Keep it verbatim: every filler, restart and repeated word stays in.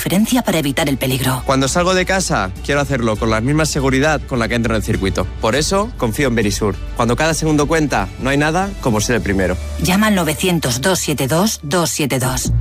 diferencia para evitar el peligro. Cuando salgo de casa, quiero hacerlo con la misma seguridad con la que entro en el circuito. Por eso, confío en Verisur. Cuando cada segundo cuenta, no hay nada como ser el primero. Llama al novecientos, doscientos setenta y dos, doscientos setenta y dos.